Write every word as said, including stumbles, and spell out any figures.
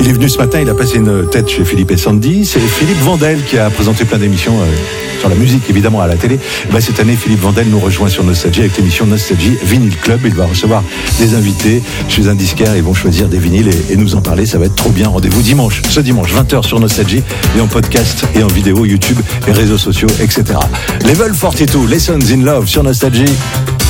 Il est venu ce matin, il a passé une tête chez Philippe et Sandy. C'est Philippe Vandel qui a présenté plein d'émissions euh, sur la musique, évidemment, à la télé. Bah, cette année, Philippe Vandel nous rejoint sur Nostalgie avec l'émission Nostalgie Vinyl Club. Il va recevoir des invités chez un disquaire. Ils vont choisir des vinyles et, et nous en parler. Ça va être trop bien. Rendez-vous dimanche, ce dimanche, vingt heures sur Nostalgie et en podcast et en vidéo YouTube et réseaux sociaux, et cetera. Level quarante-deux, Lessons in Love sur Nostalgie.